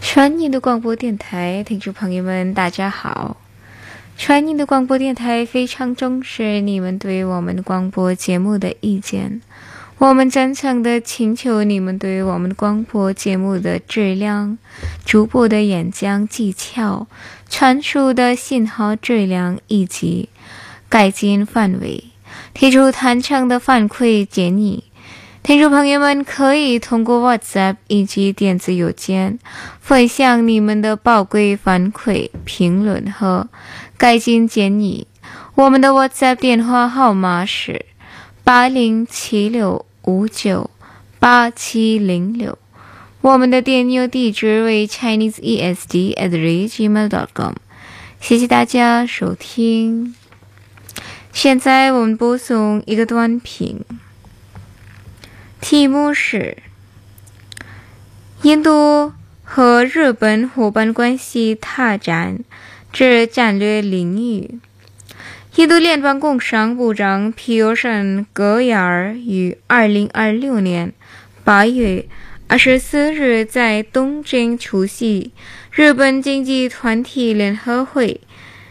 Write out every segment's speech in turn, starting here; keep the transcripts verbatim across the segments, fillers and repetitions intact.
川印的广播电台听众朋友们大家好，川印的广播电台非常重视你们对我们广播节目的意见，我们真诚地请求你们对我们广播节目的质量、主播的演讲技巧、传输的信号质量以及改进范围提出坦诚的反馈建议。听众朋友们可以通过 WhatsApp 以及电子邮件分享你们的宝贵反馈、评论和改进建议。我们的 WhatsApp 电话号码是八零七六五九八七零六，我们的电邮地址为 chinese e s d at gmail dot com。 谢谢大家收听。现在我们播送一个短评，题目是印度和日本伙伴关系拓展至战略领域。印度联邦工商部长皮尤什戈亚尔于二零二六年八月二十四日在东京出席日本经济团体联合会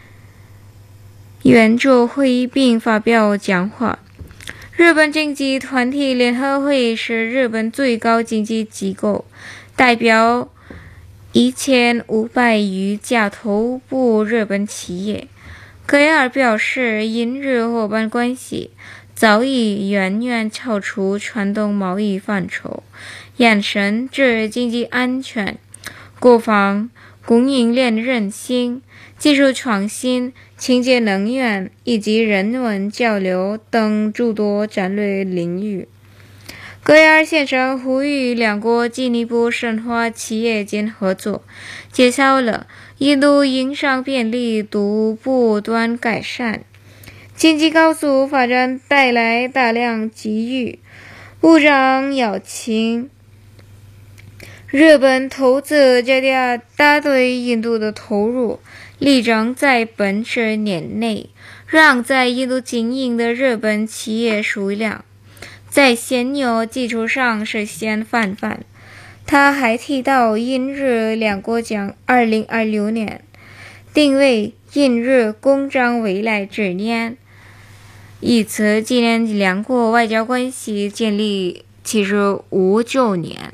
圆桌会议并发表讲话。日本经济团体联合会是日本最高经济机构，代表一千五百余家头部日本企业。戈亚尔表示，印日伙伴关系早已远远超出传统贸易范畴，延伸至经济安全、国防、供应链韧性、技术创新、清洁能源以及人文交流等诸多战略领域。戈亚尔先生呼吁两国进一步深化企业间合作，介绍了印度营商便利度不断改善，经济高速发展带来大量机遇。部长邀请日本投资者大对印度的投入，力争在本十年内让在印度经营的日本企业数量在现有基础上实现翻番。他还提到，印日两国将二零二六年定为印日工商未来之年，以此纪念两国外交关系建立七十五周年。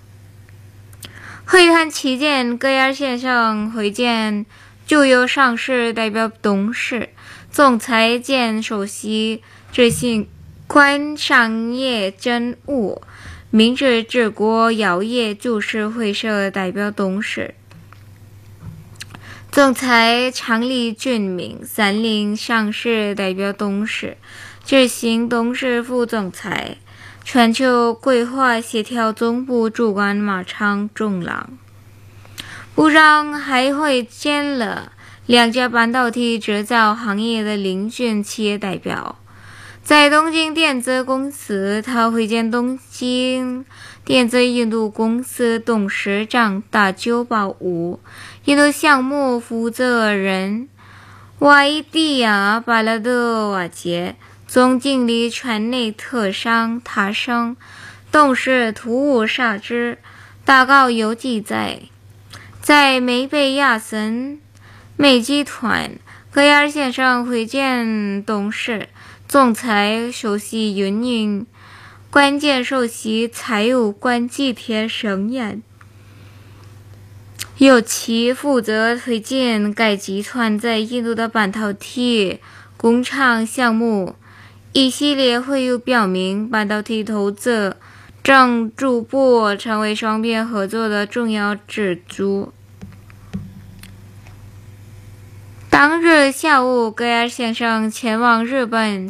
会谈期间，戈亚尔先生会见主要上市代表董事、总裁兼首席执行官商业政务、明治治国药业株式会社代表董事、总裁长利俊明、三菱上市代表董事、执行董事副总裁、全球规划协调总部主管马场中郎。部长还会见了两家半导体制造行业的领军企业代表。在东京电子公司，他会见东京电子印度公司董事长大久保吾、印度项目负责人瓦伊蒂亚巴拉德瓦杰、总经理川内特商他生、董事土屋沙之。大稿有记载，在美贝亚森美集团，戈亚尔先生会见董事、总裁、首席运营关键首席财务官吉田胜彦，由其负责推进该集团在印度的半导体工厂项目。一系列会议表明，半导体投资正逐步成为双边合作的重要支柱。当日下午，戈亚尔先生前往日本